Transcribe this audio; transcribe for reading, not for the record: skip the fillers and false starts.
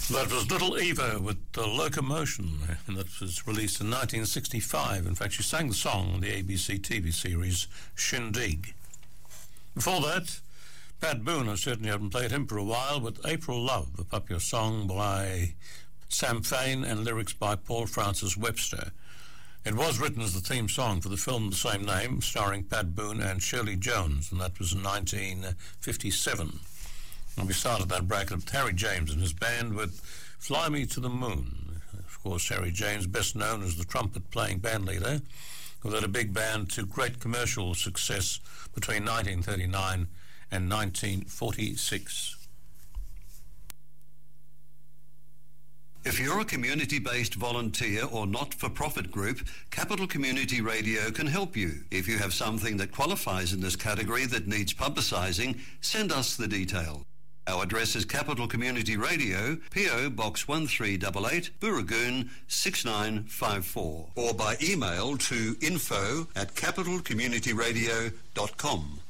That was Little Eva with the Locomotion, and that was released in 1965. In fact, she sang the song on the ABC TV series Shindig. Before that, Pat Boone, I certainly haven't played him for a while, with April Love, a popular song by Sam Fane and lyrics by Paul Francis Webster. It was written as the theme song for the film of the same name, starring Pat Boone and Shirley Jones, and that was in 1957. And we started that bracket with Harry James and his band with Fly Me to the Moon. Of course, Harry James, best known as the trumpet-playing band leader, who led a big band to great commercial success between 1939 and 1946. If you're a community-based volunteer or not-for-profit group, Capital Community Radio can help you. If you have something that qualifies in this category that needs publicising, send us the detail. Our address is Capital Community Radio, PO Box 1388, Booragoon 6954, or by email to info@capitalcommunityradio.com.